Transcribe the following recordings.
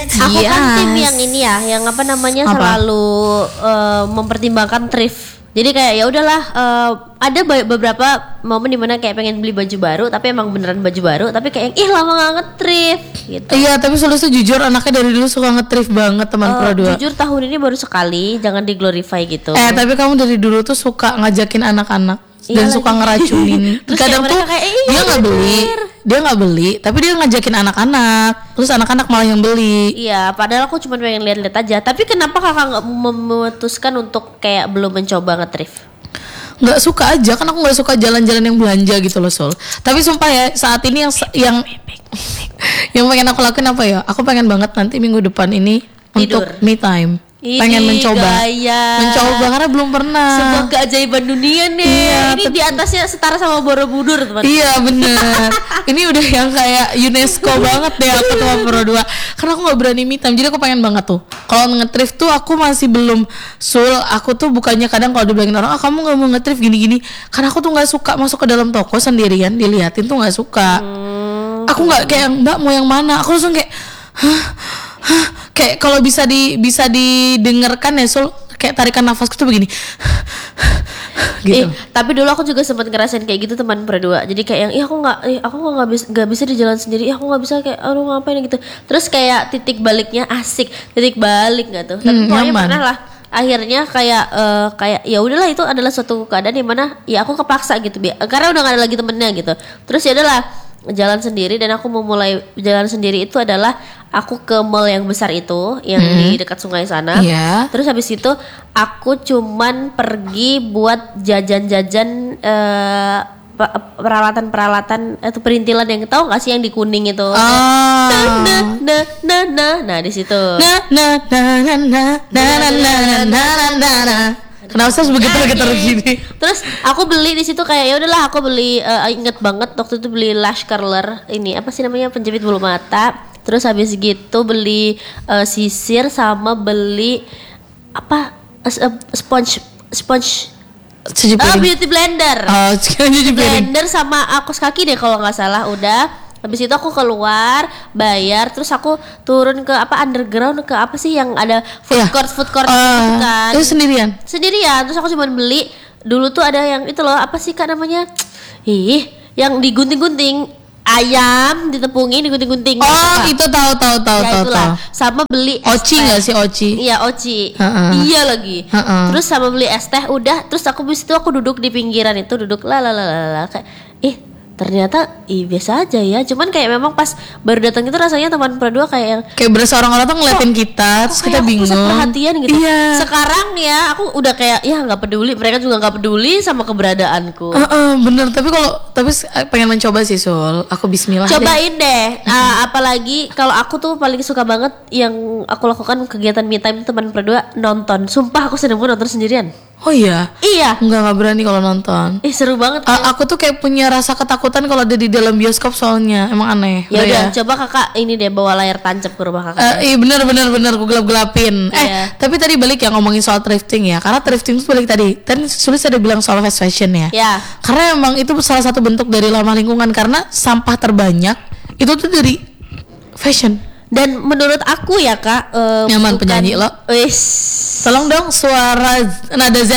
Aku kan tim Yes. yang ini ya, yang apa namanya Apa? selalu mempertimbangkan thrift. Jadi kayak ya udahlah, ada beberapa momen dimana kayak pengen beli baju baru, tapi emang beneran baju baru, tapi kayak lama gak nge-thrift gitu. Iya, tapi Sulis tuh jujur anaknya dari dulu suka nge-thrift banget teman Pro 2. Jujur tahun ini baru sekali, jangan diglorify gitu. Tapi kamu dari dulu tuh suka ngajakin anak-anak dan Iya suka lagi. ngeracunin. Terus Kadang kayak tuh mereka kayak, dia nggak beli, tapi dia ngajakin anak-anak. Terus anak-anak malah yang beli. Iya, padahal aku cuma pengen lihat-lihat aja. Tapi kenapa kakak nggak memutuskan untuk kayak belum mencoba nge-thrift? Nggak suka aja, kan aku nggak suka jalan-jalan yang belanja gitu loh Sol. Tapi sumpah ya, saat ini yang pengen aku lakuin apa ya? Aku pengen banget nanti minggu depan ini Tidur. untuk me time. Pengen Ini mencoba, gaya. karena belum pernah. Sebuah keajaiban dunia nih. Iya, Ini di atasnya setara sama Borobudur, teman. Iya bener. Ini udah yang kayak UNESCO banget deh aku tuh Pro 2. Karena aku gak berani me time. Jadi aku pengen banget tuh. Kalau nge-thrift tuh aku masih belum aku tuh bukannya kadang kalau dibilangin orang, kamu gak mau nge-thrift gini-gini. Karena aku tuh gak suka masuk ke dalam toko sendirian diliatin tuh gak suka. Aku gak kayak, Mbak mau yang mana. Aku langsung kayak kayak kalau bisa didengarkan ya Sul, kayak tarikan nafasku tuh begini. Gitu. Tapi dulu aku juga sempat ngerasain kayak gitu teman berdua. Jadi kayak yang aku nggak bisa di jalan sendiri. Aku nggak bisa kayak aduh ngapain gitu. Terus kayak titik baliknya asik. Titik balik nggak tuh? Tapi pokoknya nyaman. pernah lah. Akhirnya kayak ya udahlah, itu adalah suatu keadaan di mana ya aku kepaksa gitu karena udah gak ada lagi temennya gitu. Terus ya udahlah jalan sendiri, dan aku memulai jalan sendiri itu adalah aku ke mall yang besar itu yang di dekat sungai sana. Iya. Terus habis itu aku cuman pergi buat jajan-jajan peralatan itu perintilan yang tahu nggak sih yang di kuning itu. Nah di situ. Kenapa sih begitu gini? Terus aku beli di situ kayak ya udahlah, aku beli inget banget waktu itu beli lash curler, ini apa sih namanya, penjepit bulu mata. Terus habis gitu beli sisir sama beli apa sponge beauty blender. Blender sama kaos kaki deh kalau nggak salah. Udah habis itu aku keluar bayar, terus aku turun ke apa underground, ke apa sih yang ada food court gitu kan. Itu sendirian. Terus aku cuma beli dulu tuh ada yang itu loh, apa sih Kak namanya, yang digunting-gunting ayam, ditepungin digunting-gunting. Itu tahu. Itulah. Sama beli Oci nggak sih Oci? Iya Oci. Iya lagi. Terus sama beli es teh. Udah. Terus aku bis itu aku duduk di pinggiran itu, duduk kayak ternyata biasa aja ya. Cuman kayak memang pas baru datang itu rasanya teman berdua kayak berasa orang-orang tuh ngeliatin kita, terus kita bingung. Pusat perhatian gitu. Iya. Sekarang ya aku udah kayak ya nggak peduli, mereka juga nggak peduli sama keberadaanku. Bener. Tapi pengen mencoba sih Sul. Aku Bismillah. Cobain deh. Apalagi kalau aku tuh paling suka banget yang aku lakukan kegiatan me time teman berdua, nonton. Sumpah aku seneng banget nonton sendirian. Oh iya? Iya. Nggak berani kalau nonton. Seru banget. Aku tuh kayak punya rasa ketakutan kalau ada di dalam bioskop soalnya. Emang aneh. Ya udah, coba kakak ini deh bawa layar tancap ke rumah kakak. Iya bener gue gelap-gelapin. Iya. Tapi tadi balik ya ngomongin soal thrifting ya. Karena thrifting itu balik tadi Sulis ada bilang soal fast fashion ya. Ya. Karena emang itu salah satu bentuk dari ramah lingkungan. Karena sampah terbanyak itu tuh dari fashion. Dan menurut aku ya Kak, Nyaman penyanyi lo. Tolong dong suara nada Z.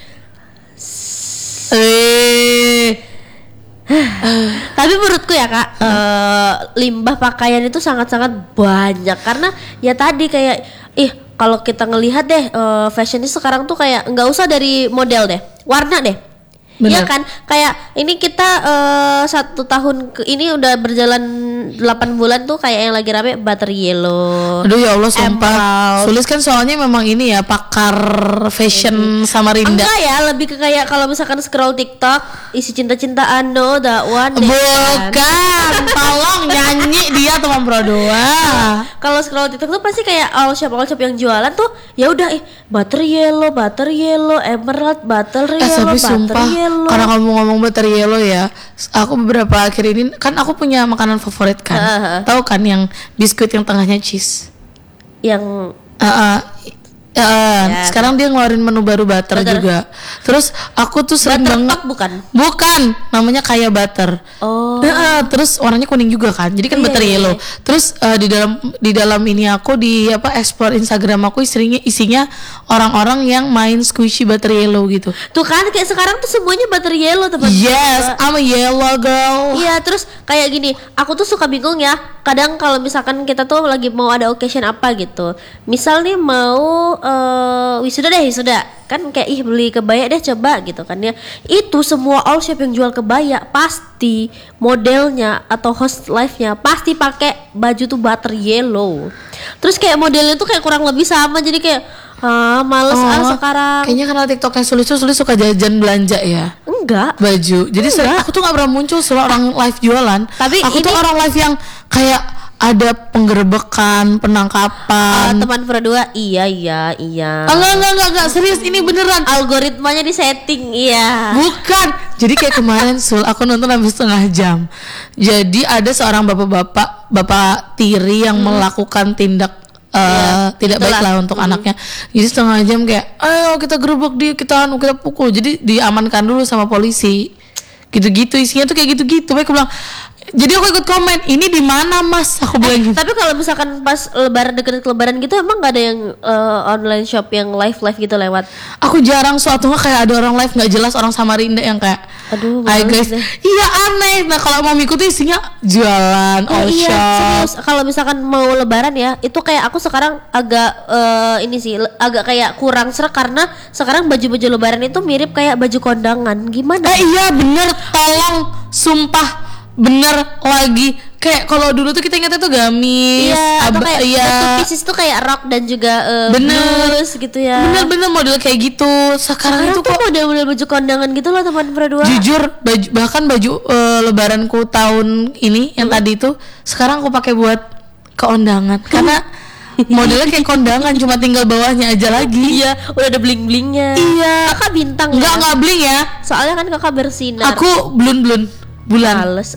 Tapi menurutku ya Kak, limbah pakaian itu sangat-sangat banyak. Karena ya tadi kayak kalau kita ngelihat deh, fashion ini sekarang tuh kayak nggak usah dari model deh, warna deh. Iya kan, kayak ini kita 1 tahun ini udah berjalan 8 bulan tuh kayak yang lagi rame butter yellow. Aduh ya Allah sumpah. Sulis kan soalnya memang ini ya pakar fashion Samarinda. Enggak ya, lebih ke kayak kalau misalkan scroll TikTok isi cinta-cintaan that one. Bukan, tolong nyanyi dia teman Pro 2. Kalau scroll TikTok tuh pasti kayak all shop yang jualan tuh ya udah butter yellow, emerald, butter yellow. Karena kamu ngomong butter yellow ya, aku beberapa akhir ini kan aku punya makanan favorit kan. Tahu kan yang biskuit yang tengahnya cheese? Yang Sekarang dia ngeluarin menu baru butter juga. Terus aku tuh sering Butter banget. Talk bukan? Bukan, namanya Kaya Butter. Oh. Terus warnanya kuning juga kan. Jadi kan Iya, butter iya, yellow. iya. Terus di dalam ini aku di explore Instagram aku isinya orang-orang yang main squishy butter yellow gitu. Tuh kan kayak sekarang tuh semuanya butter yellow teman. Yes, I'm a yellow girl. Iya, terus kayak gini, aku tuh suka bingung ya. Kadang kalau misalkan kita tuh lagi mau ada occasion apa gitu. Misal nih mau wisuda. Kan kayak beli kebaya deh coba gitu kan ya. Itu semua all shop yang jual kebaya pasti modelnya atau host live-nya pasti pakai baju tuh butter yellow. Terus kayak modelnya tuh kayak kurang lebih sama, jadi kayak males sekarang. Kayaknya karena TikToknya Sulis suka jajan belanja ya. Enggak. Baju. Jadi aku tuh nggak pernah muncul orang live jualan. Tapi aku tuh orang live yang kayak ada penggerbekan, penangkapan. Teman Pro 2, iya. Enggak, serius ini beneran. Algoritmanya di setting, iya. Bukan. Jadi kayak kemarin aku nonton habis setengah jam. Jadi ada seorang bapak tiri yang melakukan tindak tidak baik lah untuk anaknya. Jadi setengah jam kayak, ayo kita gerbek dia, kita pukul. Jadi diamankan dulu sama polisi. Gitu-gitu isinya tuh kayak gitu-gitu. Baik aku bilang. Jadi aku ikut komen, ini di mana mas? Aku bilang gitu. Tapi kalau misalkan pas lebaran, deket lebaran gitu, emang nggak ada yang online shop yang live gitu lewat? Aku jarang, suatu nggak kayak ada orang live nggak jelas, orang Samarinda yang kayak, aduh, hai guys, iya aneh. Nah kalau mau ngikutin isinya jualan, all iya, shop. serius. Kalau misalkan mau lebaran ya, itu kayak aku sekarang agak agak kayak kurang serak karena sekarang baju-baju lebaran itu mirip kayak baju kondangan. Gimana? Iya bener, tolong, sumpah. Bener lagi, kayak kalau dulu tuh kita ingatnya tuh gamis, atau kayak two pieces tuh kayak rok dan juga blus gitu ya. Bener model kayak gitu. Sekarang itu tuh model-model baju kondangan gitu loh teman Pro 2. Jujur, bahkan baju lebaranku tahun ini yang tadi itu sekarang aku pakai buat keundangan karena modelnya kayak kondangan, cuma tinggal bawahnya aja lagi. Iya, udah ada bling-blingnya. Iya. Kakak bintang enggak bling ya. Soalnya kan kakak bersinar. Aku blun bulan. Males.